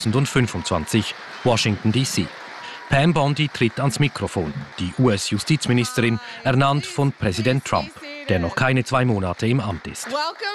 2025, Washington D.C. Pam Bondi tritt ans Mikrofon, die US-Justizministerin, ernannt von Präsident Trump, der noch keine 2 Monate im Amt ist.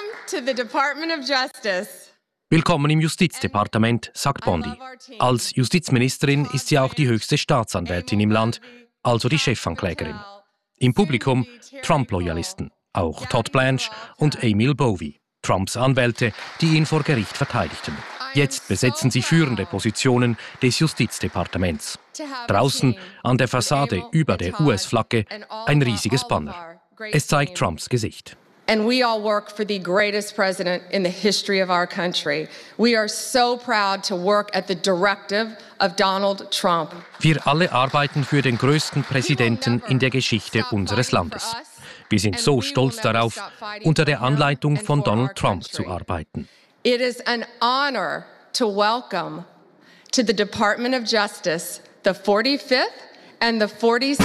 Willkommen im Justizdepartement, sagt Bondi. Als Justizministerin ist sie auch die höchste Staatsanwältin im Land, also die Chefanklägerin. Im Publikum Trump-Loyalisten, auch Todd Blanche und Emil Bovey, Trumps Anwälte, die ihn vor Gericht verteidigten. Jetzt besetzen sie führende Positionen des Justizdepartements. Draußen an der Fassade über der US-Flagge ein riesiges Banner. Es zeigt Trumps Gesicht. And we all work for the greatest president in the history of our country. We are so proud to work at the directive of Donald Trump. Wir alle arbeiten für den größten Präsidenten in der Geschichte unseres Landes. Wir sind so stolz darauf, unter der Anleitung von Donald Trump zu arbeiten. It is an honor to welcome to the Department of Justice the 45th and the 46th.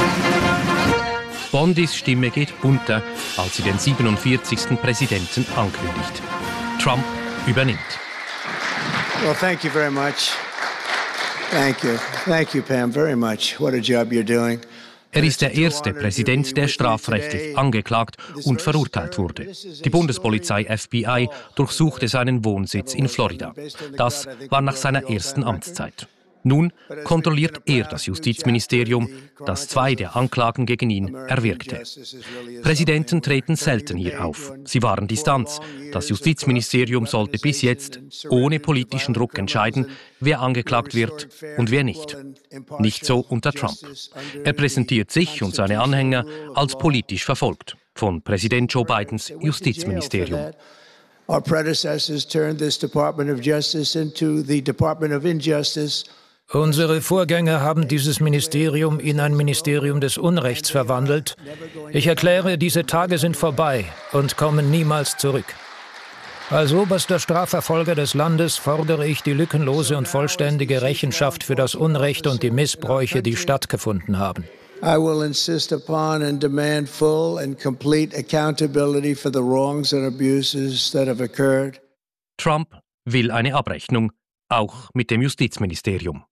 Bondis Stimme geht unter, als sie den 47. Präsidenten ankündigt. Trump übernimmt. Well, thank you very much. Thank you. Thank you, Pam, very much. What a job you're doing. Er ist der erste Präsident, der strafrechtlich angeklagt und verurteilt wurde. Die Bundespolizei FBI durchsuchte seinen Wohnsitz in Florida. Das war nach seiner ersten Amtszeit. Nun kontrolliert er das Justizministerium, das 2 der Anklagen gegen ihn erwirkte. Präsidenten treten selten hier auf. Sie wahren Distanz. Das Justizministerium sollte bis jetzt ohne politischen Druck entscheiden, wer angeklagt wird und wer nicht. Nicht so unter Trump. Er präsentiert sich und seine Anhänger als politisch verfolgt von Präsident Joe Bidens Justizministerium. Our predecessors turned this Department of Justice into the Department of Injustice. Unsere Vorgänger haben dieses Ministerium in ein Ministerium des Unrechts verwandelt. Ich erkläre, diese Tage sind vorbei und kommen niemals zurück. Als oberster Strafverfolger des Landes fordere ich die lückenlose und vollständige Rechenschaft für das Unrecht und die Missbräuche, die stattgefunden haben. I will insist upon and demand full and complete accountability for the wrongs and abuses that have occurred. Trump will eine Abrechnung, auch mit dem Justizministerium.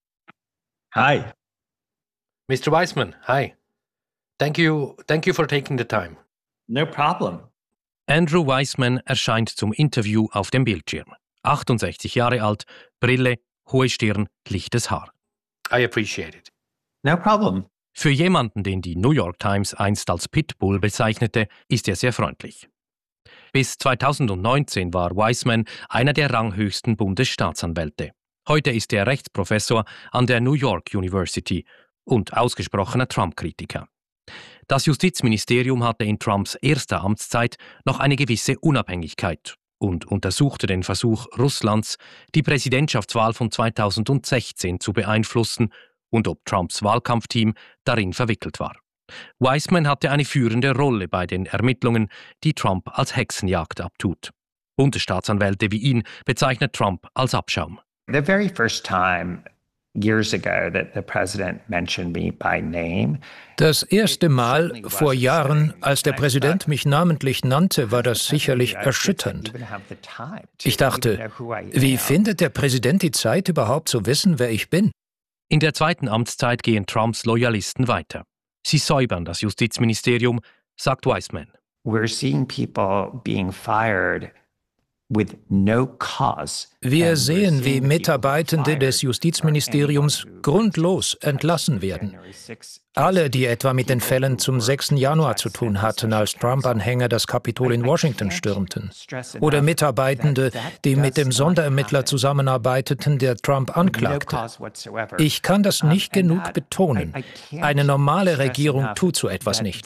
Hi. Mr. Weissman, hi. Thank you for taking the time. No problem. Andrew Weissman erscheint zum Interview auf dem Bildschirm. 68 Jahre alt, Brille, hohe Stirn, lichtes Haar. I appreciate it. No problem. Für jemanden, den die New York Times einst als Pitbull bezeichnete, ist er sehr freundlich. Bis 2019 war Weissman einer der ranghöchsten Bundesstaatsanwälte. Heute ist er Rechtsprofessor an der New York University und ausgesprochener Trump-Kritiker. Das Justizministerium hatte in Trumps erster Amtszeit noch eine gewisse Unabhängigkeit und untersuchte den Versuch Russlands, die Präsidentschaftswahl von 2016 zu beeinflussen und ob Trumps Wahlkampfteam darin verwickelt war. Weissman hatte eine führende Rolle bei den Ermittlungen, die Trump als Hexenjagd abtut. Bundesstaatsanwälte wie ihn bezeichnet Trump als Abschaum. The very first time years ago that the president mentioned me by name. Das erste Mal vor Jahren, als der Präsident mich namentlich nannte, war das sicherlich erschütternd. Ich dachte, wie findet der Präsident die Zeit, überhaupt zu wissen, wer ich bin? In der zweiten Amtszeit gehen Trumps Loyalisten weiter. Sie säubern das Justizministerium, sagt Weissman. We're seeing people being fired with no cause. Wir sehen, wie Mitarbeitende des Justizministeriums grundlos entlassen werden. Alle, die etwa mit den Fällen zum 6. Januar zu tun hatten, als Trump-Anhänger das Kapitol in Washington stürmten. Oder Mitarbeitende, die mit dem Sonderermittler zusammenarbeiteten, der Trump anklagte. Ich kann das nicht genug betonen. Eine normale Regierung tut so etwas nicht.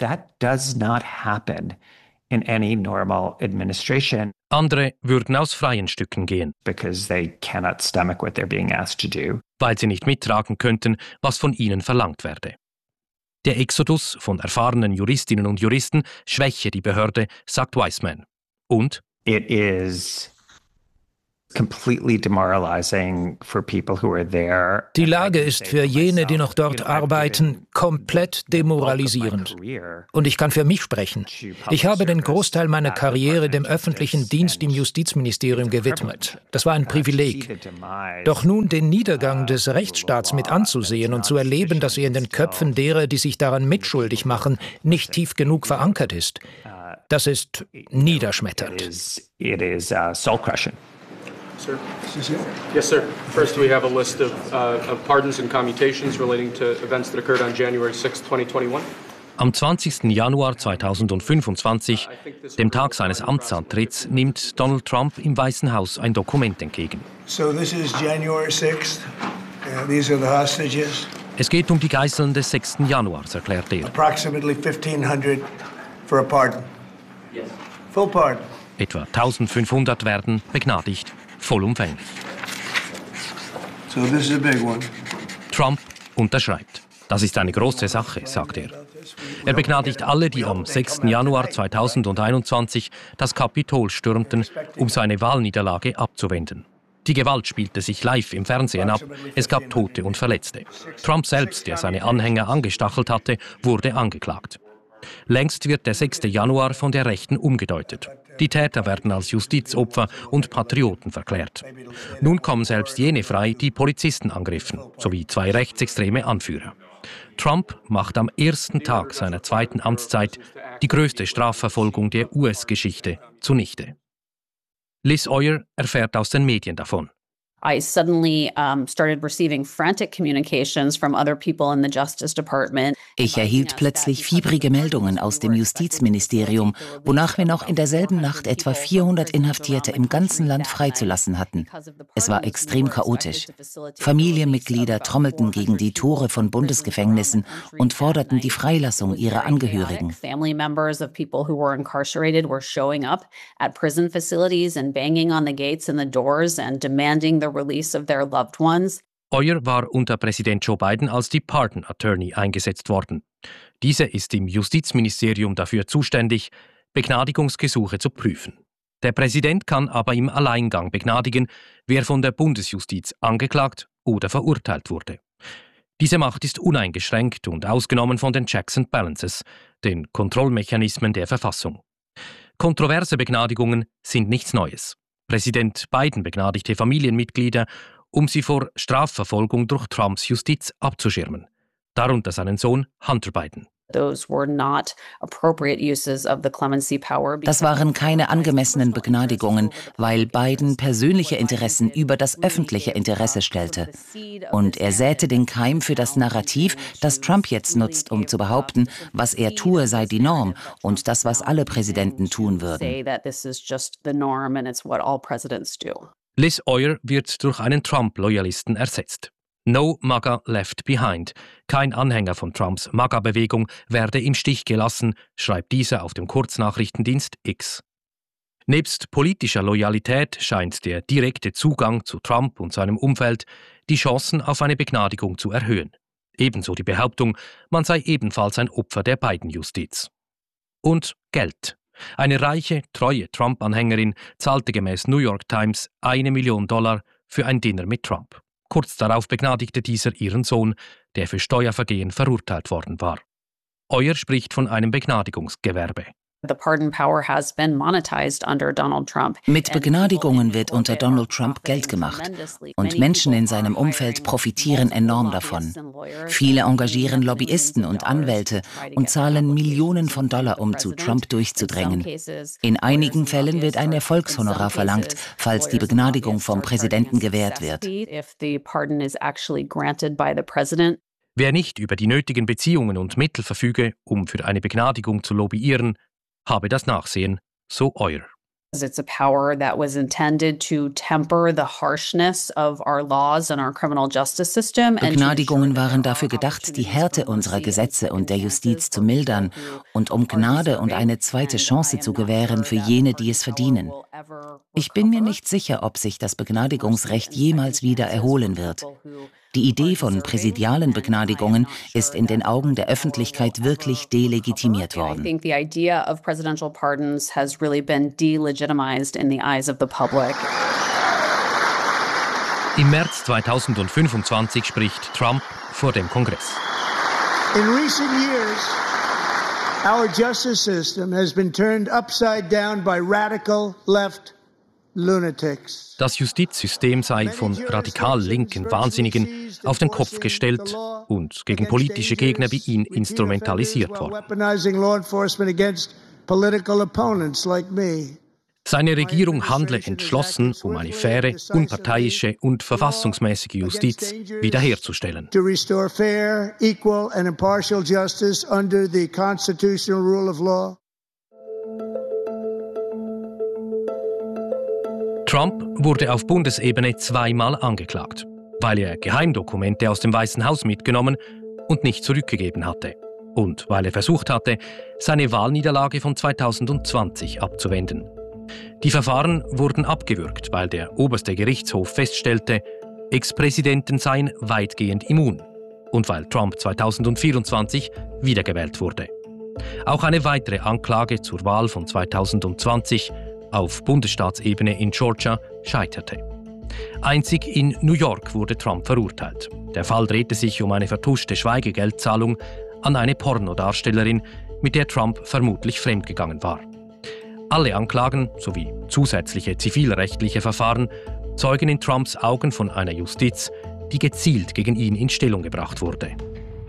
In any normal administration. Andere würden aus freien Stücken gehen, because they cannot stomach what they're being asked to do. Weil sie nicht mittragen könnten, was von ihnen verlangt werde. Der Exodus von erfahrenen Juristinnen und Juristen schwäche die Behörde, sagt Weissman. Und It is Die Lage ist für jene, die noch dort arbeiten, komplett demoralisierend. Und ich kann für mich sprechen. Ich habe den Großteil meiner Karriere dem öffentlichen Dienst im Justizministerium gewidmet. Das war ein Privileg. Doch nun den Niedergang des Rechtsstaats mit anzusehen und zu erleben, dass er in den Köpfen derer, die sich daran mitschuldig machen, nicht tief genug verankert ist, das ist niederschmetternd. It is soul-crushing. Sir? Yes, sir. First, we have a list of pardons and commutations relating to events that occurred on January 6, 2021. Am 20. Januar 2025, dem Tag seines Amtsantritts, nimmt Donald Trump im Weißen Haus ein Dokument entgegen. So this is January 6th. These are the hostages. Es geht um die Geiseln des 6. Januars, erklärt er. Approximately 1,500 for a pardon. Yes. Full pardon. Etwa 1500 werden begnadigt, vollumfänglich. So this is a big one. Trump unterschreibt. Das ist eine große Sache, sagt er. Er begnadigt alle, die am 6. Januar 2021 das Kapitol stürmten, um seine Wahlniederlage abzuwenden. Die Gewalt spielte sich live im Fernsehen ab. Es gab Tote und Verletzte. Trump selbst, der seine Anhänger angestachelt hatte, wurde angeklagt. Längst wird der 6. Januar von der Rechten umgedeutet. Die Täter werden als Justizopfer und Patrioten verklärt. Nun kommen selbst jene frei, die Polizisten angriffen, sowie 2 rechtsextreme Anführer. Trump macht am ersten Tag seiner zweiten Amtszeit die größte Strafverfolgung der US-Geschichte zunichte. Liz Oyer erfährt aus den Medien davon. I suddenly started receiving frantic communications from other people in the Justice Department. Ich erhielt plötzlich fiebrige Meldungen aus dem Justizministerium, wonach wir noch in derselben Nacht etwa 400 Inhaftierte im ganzen Land freizulassen hatten. Es war extrem chaotisch. Familienmitglieder trommelten gegen die Tore von Bundesgefängnissen und forderten die Freilassung ihrer Angehörigen. Family members of people who were incarcerated were showing up at prison facilities and banging on the gates and the doors and demanding the release of their loved ones. Oyer war unter Präsident Joe Biden als die Pardon Attorney eingesetzt worden. Diese ist im Justizministerium dafür zuständig, Begnadigungsgesuche zu prüfen. Der Präsident kann aber im Alleingang begnadigen, wer von der Bundesjustiz angeklagt oder verurteilt wurde. Diese Macht ist uneingeschränkt und ausgenommen von den Checks and Balances, den Kontrollmechanismen der Verfassung. Kontroverse Begnadigungen sind nichts Neues. Präsident Biden begnadigte Familienmitglieder, um sie vor Strafverfolgung durch Trumps Justiz abzuschirmen. Darunter seinen Sohn Hunter Biden. Das waren keine angemessenen Begnadigungen, weil Biden persönliche Interessen über das öffentliche Interesse stellte. Und er säte den Keim für das Narrativ, das Trump jetzt nutzt, um zu behaupten, was er tue, sei die Norm und das, was alle Präsidenten tun würden. Liz Oyer wird durch einen Trump-Loyalisten ersetzt. No MAGA left behind. Kein Anhänger von Trumps MAGA-Bewegung werde im Stich gelassen, schreibt dieser auf dem Kurznachrichtendienst X. Nebst politischer Loyalität scheint der direkte Zugang zu Trump und seinem Umfeld die Chancen auf eine Begnadigung zu erhöhen. Ebenso die Behauptung, man sei ebenfalls ein Opfer der Biden-Justiz. Und Geld. Eine reiche, treue Trump-Anhängerin zahlte gemäß New York Times $1 Million für ein Dinner mit Trump. Kurz darauf begnadigte dieser ihren Sohn, der für Steuervergehen verurteilt worden war. Oyer spricht von einem Begnadigungsgewerbe. Mit Begnadigungen wird unter Donald Trump Geld gemacht und Menschen in seinem Umfeld profitieren enorm davon. Viele engagieren Lobbyisten und Anwälte und zahlen Millionen von Dollar, um zu Trump durchzudrängen. In einigen Fällen wird ein Erfolgshonorar verlangt, falls die Begnadigung vom Präsidenten gewährt wird. Wer nicht über die nötigen Beziehungen und Mittel verfüge, um für eine Begnadigung zu lobbyieren, habe das Nachsehen, so Oyer. It's a power that was intended to temper the harshness of our laws and our criminal justice system. Begnadigungen waren dafür gedacht, die Härte unserer Gesetze und der Justiz zu mildern und um Gnade und eine zweite Chance zu gewähren für jene, die es verdienen. Ich bin mir nicht sicher, ob sich das Begnadigungsrecht jemals wieder erholen wird. Die Idee von präsidialen Begnadigungen ist in den Augen der Öffentlichkeit wirklich delegitimiert worden. I think the idea of presidential pardons has really been delegitimized in the eyes of the public. Im März 2025 spricht Trump vor dem Kongress. In recent years, our justice system has been turned upside down by radical left lunatics. Das Justizsystem sei von radikal linken Wahnsinnigen auf den Kopf gestellt und gegen politische Gegner wie ihn instrumentalisiert worden. Seine Regierung handle entschlossen, um eine faire, unparteiische und verfassungsmäßige Justiz wiederherzustellen. To restore fair, equal and impartial justice under the constitutional rule of law. Trump wurde auf Bundesebene zweimal angeklagt, weil er Geheimdokumente aus dem Weißen Haus mitgenommen und nicht zurückgegeben hatte und weil er versucht hatte, seine Wahlniederlage von 2020 abzuwenden. Die Verfahren wurden abgewürgt, weil der oberste Gerichtshof feststellte, Ex-Präsidenten seien weitgehend immun und weil Trump 2024 wiedergewählt wurde. Auch eine weitere Anklage zur Wahl von 2020 auf Bundesstaatsebene in Georgia scheiterte. Einzig in New York wurde Trump verurteilt. Der Fall drehte sich um eine vertuschte Schweigegeldzahlung an eine Pornodarstellerin, mit der Trump vermutlich fremdgegangen war. Alle Anklagen sowie zusätzliche zivilrechtliche Verfahren zeugen in Trumps Augen von einer Justiz, die gezielt gegen ihn in Stellung gebracht wurde.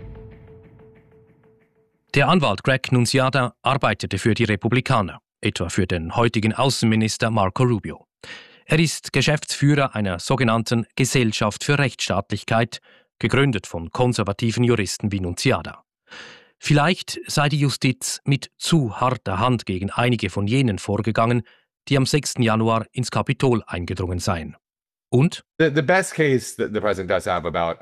Der Anwalt Greg Nunziata arbeitete für die Republikaner, etwa für den heutigen Außenminister Marco Rubio. Er ist Geschäftsführer einer sogenannten Gesellschaft für Rechtsstaatlichkeit, gegründet von konservativen Juristen wie Nunziata. Vielleicht sei die Justiz mit zu harter Hand gegen einige von jenen vorgegangen, die am 6. Januar ins Kapitol eingedrungen seien. Und? The best case that the president does have about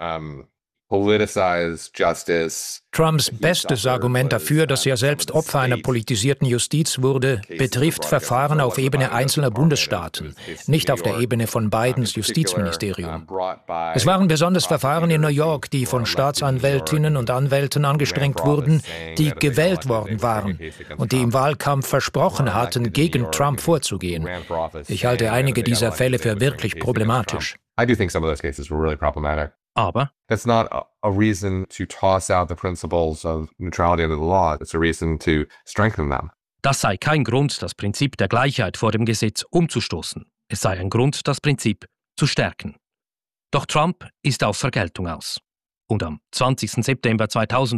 politicized justice. Trumps bestes Argument dafür, dass er selbst Opfer einer politisierten Justiz wurde, betrifft Verfahren auf Ebene einzelner Bundesstaaten, nicht auf der Ebene von Bidens Justizministerium. Es waren besonders Verfahren in New York, die von Staatsanwältinnen und Anwälten angestrengt wurden, die gewählt worden waren und die im Wahlkampf versprochen hatten, gegen Trump vorzugehen. Ich halte einige dieser Fälle für wirklich problematisch. I do think some of those cases were really problematic. Aber that's not a reason to toss out the principles of neutrality under the law. It's a reason to strengthen them. Das sei kein Grund, das Prinzip der Gleichheit vor dem Gesetz umzustoßen. Es sei ein Grund, das Prinzip zu stärken. Doch Trump ist auf Vergeltung aus. Und am 20. September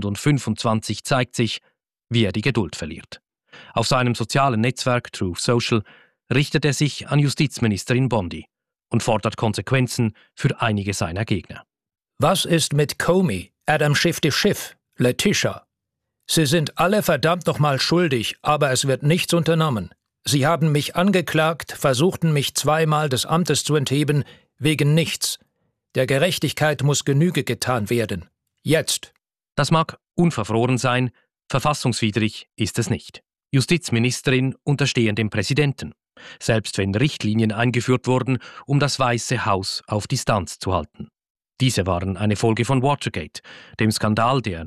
2025 zeigt sich, wie er die Geduld verliert. Auf seinem sozialen Netzwerk Truth Social richtet er sich an Justizministerin Bondi und fordert Konsequenzen für einige seiner Gegner. Was ist mit Comey, Adam Schiff, Letitia? Sie sind alle verdammt nochmal schuldig, aber es wird nichts unternommen. Sie haben mich angeklagt, versuchten mich zweimal des Amtes zu entheben, wegen nichts. Der Gerechtigkeit muss Genüge getan werden. Jetzt. Das mag unverfroren sein, verfassungswidrig ist es nicht. Justizministerin unterstehen dem Präsidenten, selbst wenn Richtlinien eingeführt wurden, um das Weiße Haus auf Distanz zu halten. Diese waren eine Folge von Watergate, dem Skandal, der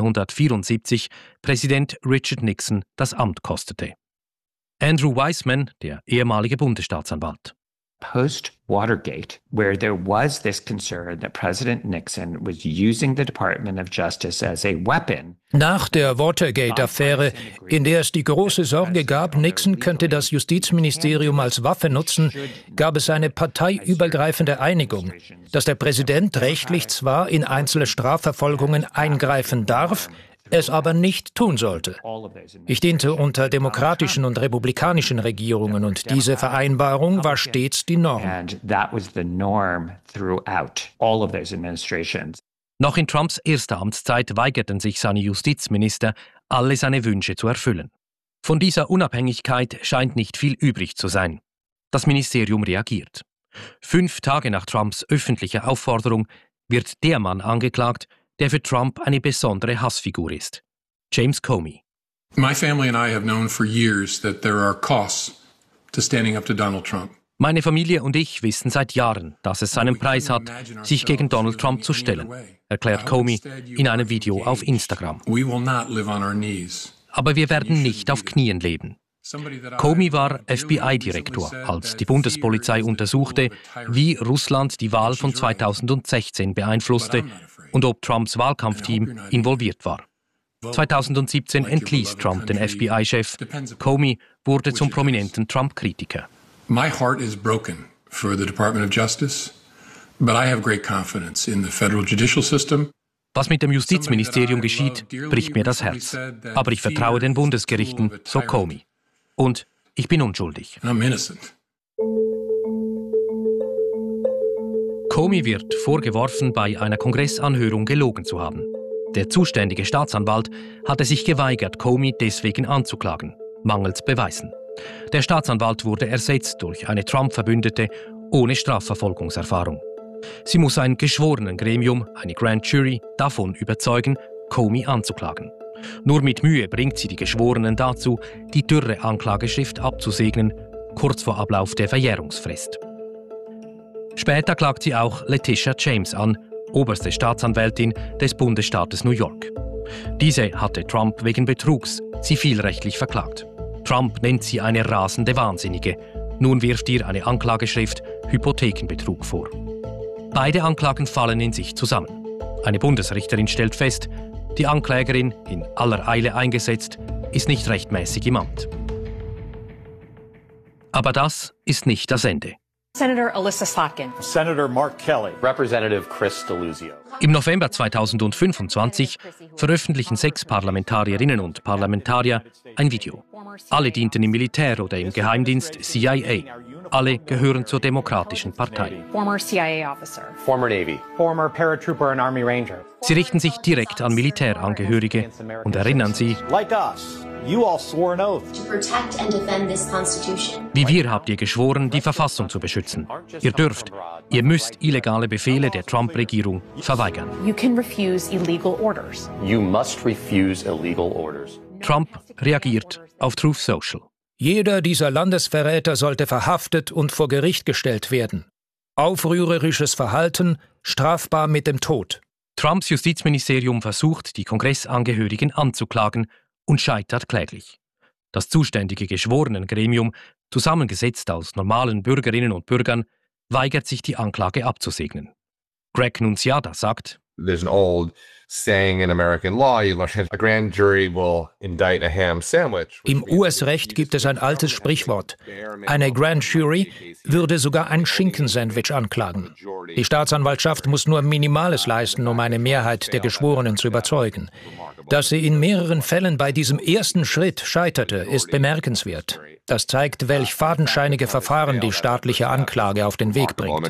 1974 Präsident Richard Nixon das Amt kostete. Andrew Weissman, der ehemalige Bundesstaatsanwalt. Post-Watergate, where there was this concern that President Nixon was using the Department of Justice as a weapon. Nach der Watergate-Affäre, in der es die große Sorge gab, Nixon könnte das Justizministerium als Waffe nutzen, gab es eine parteiübergreifende Einigung, dass der Präsident rechtlich zwar in einzelne Strafverfolgungen eingreifen darf, es aber nicht tun sollte. Ich diente unter demokratischen und republikanischen Regierungen und diese Vereinbarung war stets die Norm. Noch in Trumps erster Amtszeit weigerten sich seine Justizminister, alle seine Wünsche zu erfüllen. Von dieser Unabhängigkeit scheint nicht viel übrig zu sein. Das Ministerium reagiert. 5 Tage nach Trumps öffentlicher Aufforderung wird der Mann angeklagt, der für Trump eine besondere Hassfigur ist. James Comey. My family and I have known for years that there are costs to standing up to Donald Trump. Meine Familie und ich wissen seit Jahren, dass es seinen Preis hat, sich gegen Donald Trump zu stellen, erklärt Comey in einem Video auf Instagram. Aber wir werden nicht auf Knien leben. Comey war FBI-Direktor, als die Bundespolizei untersuchte, wie Russland die Wahl von 2016 beeinflusste und ob Trumps Wahlkampfteam involviert war. 2017 entließ Trump den FBI-Chef. Comey wurde zum prominenten Trump-Kritiker. My heart is broken for the Department of Justice, but I have great confidence in the federal judicial system. Was mit dem Justizministerium geschieht, bricht mir das Herz. Aber ich vertraue den Bundesgerichten, so Comey. Und ich bin unschuldig. Comey wird vorgeworfen, bei einer Kongressanhörung gelogen zu haben. Der zuständige Staatsanwalt hatte sich geweigert, Comey deswegen anzuklagen, mangels Beweisen. Der Staatsanwalt wurde ersetzt durch eine Trump-Verbündete ohne Strafverfolgungserfahrung. Sie muss ein Geschworenengremium, eine Grand Jury, davon überzeugen, Comey anzuklagen. Nur mit Mühe bringt sie die Geschworenen dazu, die dürre Anklageschrift abzusegnen, kurz vor Ablauf der Verjährungsfrist. Später klagt sie auch Letitia James an, oberste Staatsanwältin des Bundesstaates New York. Diese hatte Trump wegen Betrugs zivilrechtlich verklagt. Trump nennt sie eine rasende Wahnsinnige. Nun wirft ihr eine Anklageschrift Hypothekenbetrug vor. Beide Anklagen fallen in sich zusammen. Eine Bundesrichterin stellt fest, die Anklägerin, in aller Eile eingesetzt, ist nicht rechtmäßig im Amt. Aber das ist nicht das Ende. Senator Alyssa Slotkin. Senator Mark Kelly. Representative Chris Deluzio. Im November 2025 veröffentlichen 6 Parlamentarierinnen und Parlamentarier ein Video. Alle dienten im Militär oder im Geheimdienst CIA. Alle gehören zur Demokratischen Partei. Former CIA officer. Former Navy. Former Paratrooper and Army Ranger. Sie richten sich direkt an Militärangehörige und erinnern sie, Like us. You all swore an oath. To protect and defend this Constitution. Wie wir habt ihr geschworen, die Verfassung zu beschützen. Ihr müsst illegale Befehle der Trump-Regierung verweigern. You can refuse illegal orders. You must refuse illegal orders. Trump reagiert auf Truth Social. Jeder dieser Landesverräter sollte verhaftet und vor Gericht gestellt werden. Aufrührerisches Verhalten strafbar mit dem Tod. Trumps Justizministerium versucht, die Kongressangehörigen anzuklagen und scheitert kläglich. Das zuständige Geschworenengremium, zusammengesetzt aus normalen Bürgerinnen und Bürgern, weigert sich, die Anklage abzusegnen. Greg Nunziata sagt, There's an old saying in American law, a grand jury will indict a ham sandwich. Im US-Recht gibt es ein altes Sprichwort. Eine Grand Jury würde sogar ein Schinkensandwich anklagen. Die Staatsanwaltschaft muss nur Minimales leisten, um eine Mehrheit der Geschworenen zu überzeugen. Dass sie in mehreren Fällen bei diesem ersten Schritt scheiterte, ist bemerkenswert. Das zeigt, welch fadenscheinige Verfahren die staatliche Anklage auf den Weg bringt.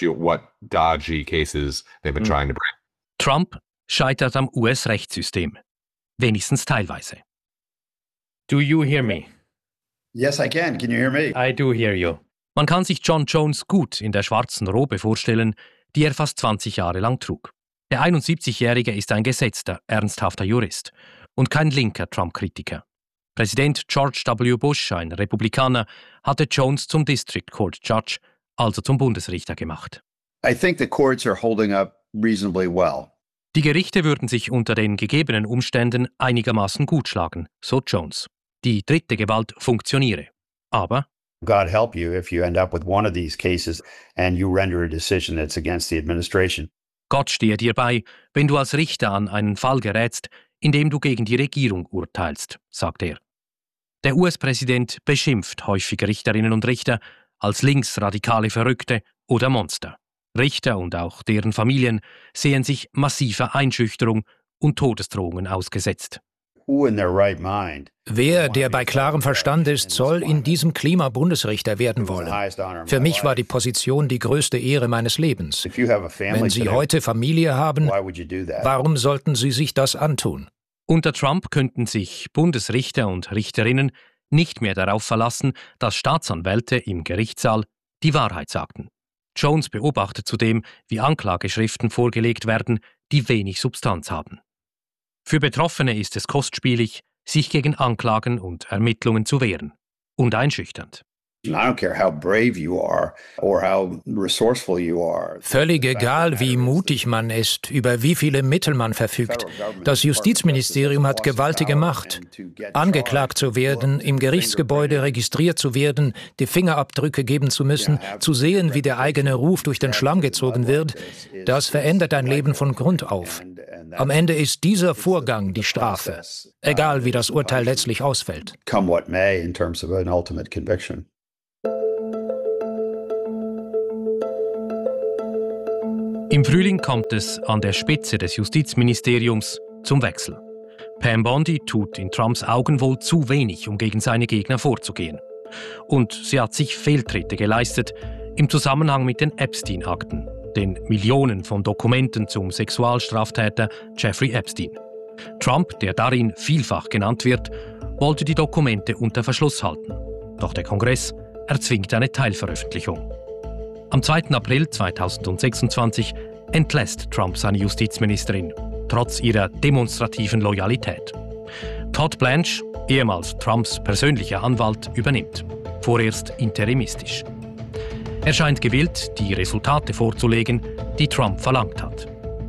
Trump scheitert am US-Rechtssystem. Wenigstens teilweise. Do you hear me? Yes, I can. Can you hear me? I do hear you. Man kann sich John Jones gut in der schwarzen Robe vorstellen, die er fast 20 Jahre lang trug. Der 71-Jährige ist ein gesetzter, ernsthafter Jurist und kein linker Trump-Kritiker. Präsident George W. Bush, ein Republikaner, hatte Jones zum District Court Judge, also zum Bundesrichter gemacht. I think the courts are holding up reasonably well. Die Gerichte würden sich unter den gegebenen Umständen einigermaßen gut schlagen, so Jones. Die dritte Gewalt funktioniere. Aber God help you if you end up with one of these cases and you render a decision that's against the administration. Gott stehe dir bei, wenn du als Richter an einen Fall gerätst, in dem du gegen die Regierung urteilst, sagt er. Der US-Präsident beschimpft häufig Richterinnen und Richter als linksradikale Verrückte oder Monster. Richter und auch deren Familien sehen sich massiver Einschüchterung und Todesdrohungen ausgesetzt. Wer, der bei klarem Verstand ist, soll in diesem Klima Bundesrichter werden wollen? Für mich war die Position die größte Ehre meines Lebens. Wenn Sie heute Familie haben, warum sollten Sie sich das antun? Unter Trump könnten sich Bundesrichter und Richterinnen nicht mehr darauf verlassen, dass Staatsanwälte im Gerichtssaal die Wahrheit sagten. Jones beobachtet zudem, wie Anklageschriften vorgelegt werden, die wenig Substanz haben. Für Betroffene ist es kostspielig, sich gegen Anklagen und Ermittlungen zu wehren. Und einschüchternd. Völlig egal, wie mutig man ist, über wie viele Mittel man verfügt. Das Justizministerium hat gewaltige Macht. Angeklagt zu werden, im Gerichtsgebäude registriert zu werden, die Fingerabdrücke geben zu müssen, zu sehen, wie der eigene Ruf durch den Schlamm gezogen wird, das verändert ein Leben von Grund auf. Am Ende ist dieser Vorgang die Strafe, egal wie das Urteil letztlich ausfällt. Come what may in terms of an ultimate conviction. Im Frühling kommt es an der Spitze des Justizministeriums zum Wechsel. Pam Bondi tut in Trumps Augen wohl zu wenig, um gegen seine Gegner vorzugehen. Und sie hat sich Fehltritte geleistet im Zusammenhang mit den Epstein-Akten, den Millionen von Dokumenten zum Sexualstraftäter Jeffrey Epstein. Trump, der darin vielfach genannt wird, wollte die Dokumente unter Verschluss halten. Doch der Kongress erzwingt eine Teilveröffentlichung. Am 2. April 2026 entlässt Trump seine Justizministerin, trotz ihrer demonstrativen Loyalität. Todd Blanche, ehemals Trumps persönlicher Anwalt, übernimmt, vorerst interimistisch. Er scheint gewillt, die Resultate vorzulegen, die Trump verlangt hat.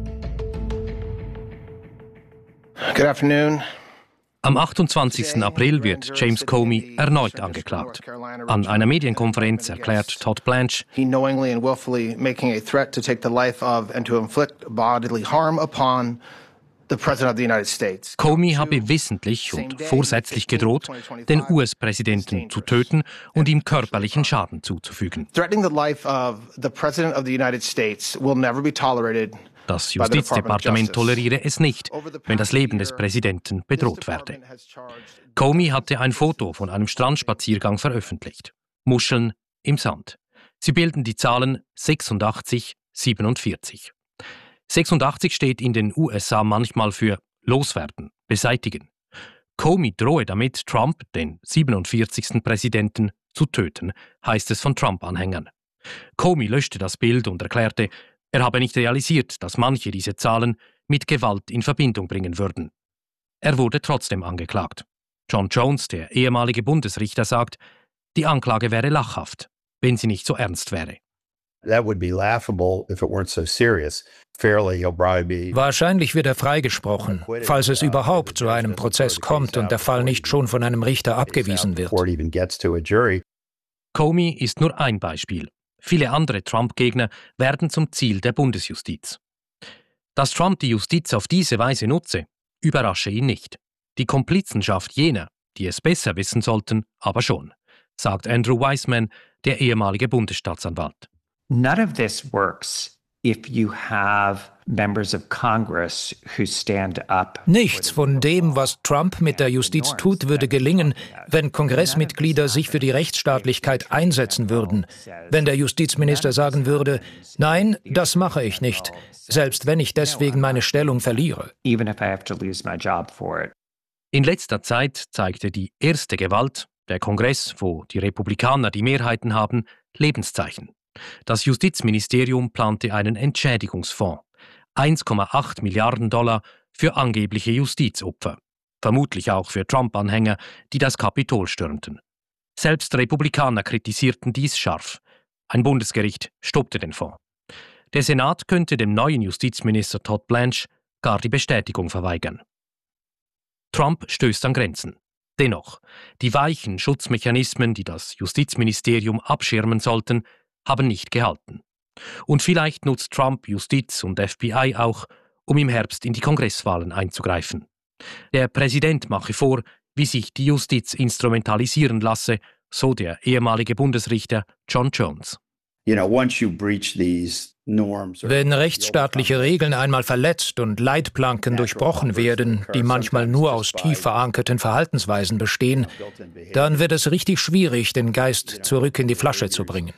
Good afternoon. Am 28. April wird James Comey erneut angeklagt. An einer Medienkonferenz erklärt Todd Blanche, He knowingly and willfully making a threat to take the life of and to inflict bodily harm upon the President of the United States. Comey habe wissentlich und vorsätzlich gedroht, den US-Präsidenten zu töten und ihm körperlichen Schaden zuzufügen. Threatening the life of the President of the United States will never be tolerated. Das Justizdepartement toleriere es nicht, wenn das Leben des Präsidenten bedroht werde. Comey hatte ein Foto von einem Strandspaziergang veröffentlicht. Muscheln im Sand. Sie bilden die Zahlen 86-47. 86 steht in den USA manchmal für loswerden, beseitigen. Comey drohe damit, Trump, den 47. Präsidenten, zu töten, heißt es von Trump-Anhängern. Comey löschte das Bild und erklärte, er habe nicht realisiert, dass manche diese Zahlen mit Gewalt in Verbindung bringen würden. Er wurde trotzdem angeklagt. John Jones, der ehemalige Bundesrichter, sagt, die Anklage wäre lachhaft, wenn sie nicht so ernst wäre. Wahrscheinlich wird er freigesprochen, falls es überhaupt zu einem Prozess kommt und der Fall nicht schon von einem Richter abgewiesen wird. Comey ist nur ein Beispiel. Viele andere Trump-Gegner werden zum Ziel der Bundesjustiz. Dass Trump die Justiz auf diese Weise nutze, überrasche ihn nicht. Die Komplizenschaft jener, die es besser wissen sollten, aber schon, sagt Andrew Weissman, der ehemalige Bundesstaatsanwalt. None of this works if you have members of Congress who stand up. Nichts von dem, was Trump mit der Justiz tut, würde gelingen, wenn Kongressmitglieder sich für die Rechtsstaatlichkeit einsetzen würden. Wenn der Justizminister sagen würde, nein, das mache ich nicht, selbst wenn ich deswegen meine Stellung verliere. Even if I have to lose my job for it. In letzter Zeit zeigte die erste Gewalt, der Kongress, wo die Republikaner die Mehrheiten haben, Lebenszeichen. Das Justizministerium plante einen Entschädigungsfonds, 1,8 Milliarden $, für angebliche Justizopfer, vermutlich auch für Trump-Anhänger, die das Kapitol stürmten. Selbst Republikaner kritisierten dies scharf. Ein Bundesgericht stoppte den Fonds. Der Senat könnte dem neuen Justizminister Todd Blanche gar die Bestätigung verweigern. Trump stößt an Grenzen. Dennoch, die weichen Schutzmechanismen, die das Justizministerium abschirmen sollten, haben nicht gehalten. Und vielleicht nutzt Trump Justiz und FBI auch, um im Herbst in die Kongresswahlen einzugreifen. Der Präsident mache vor, wie sich die Justiz instrumentalisieren lasse, so der ehemalige Bundesrichter John Jones. Wenn rechtsstaatliche Regeln einmal verletzt und Leitplanken durchbrochen werden, die manchmal nur aus tief verankerten Verhaltensweisen bestehen, dann wird es richtig schwierig, den Geist zurück in die Flasche zu bringen.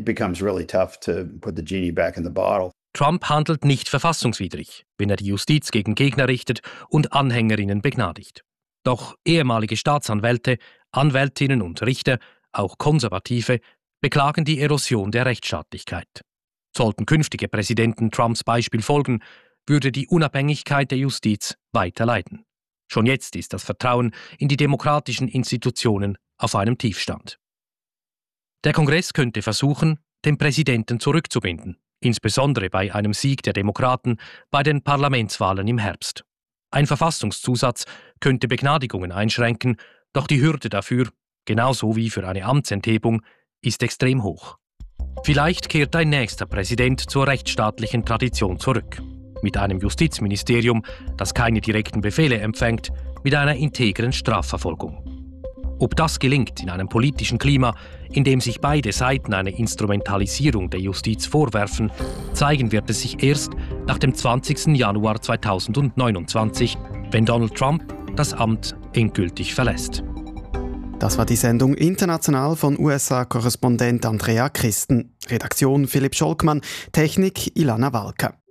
Trump handelt nicht verfassungswidrig, wenn er die Justiz gegen Gegner richtet und Anhängerinnen begnadigt. Doch ehemalige Staatsanwälte, Anwältinnen und Richter, auch Konservative, beklagen die Erosion der Rechtsstaatlichkeit. Sollten künftige Präsidenten Trumps Beispiel folgen, würde die Unabhängigkeit der Justiz weiter leiden. Schon jetzt ist das Vertrauen in die demokratischen Institutionen auf einem Tiefstand. Der Kongress könnte versuchen, den Präsidenten zurückzubinden, insbesondere bei einem Sieg der Demokraten bei den Parlamentswahlen im Herbst. Ein Verfassungszusatz könnte Begnadigungen einschränken, doch die Hürde dafür, genauso wie für eine Amtsenthebung, ist extrem hoch. Vielleicht kehrt ein nächster Präsident zur rechtsstaatlichen Tradition zurück. Mit einem Justizministerium, das keine direkten Befehle empfängt, mit einer integren Strafverfolgung. Ob das gelingt in einem politischen Klima, in dem sich beide Seiten eine Instrumentalisierung der Justiz vorwerfen, zeigen wird es sich erst nach dem 20. Januar 2029, wenn Donald Trump das Amt endgültig verlässt. Das war die Sendung International von USA-Korrespondent Andrea Christen. Redaktion Philipp Scholkmann, Technik Ilana Walker.